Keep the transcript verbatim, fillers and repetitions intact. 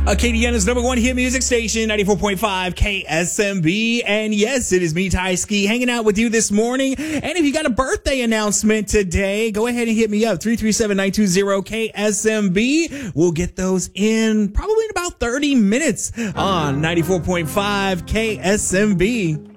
Acadiana's number one hit music station, ninety-four point five K S M B. And yes, it is me, Ty Ski, hanging out with you this morning. And if you got a birthday announcement today, go ahead and hit me up, three three seven, nine two zero, K S M B. We'll get those in probably in about thirty minutes on ninety-four point five K S M B.